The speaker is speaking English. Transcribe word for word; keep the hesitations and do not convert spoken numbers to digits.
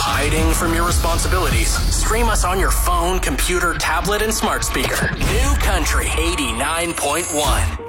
Hiding from your responsibilities? Stream us on your phone, computer, tablet, and smart speaker. New Country eighty-nine point one.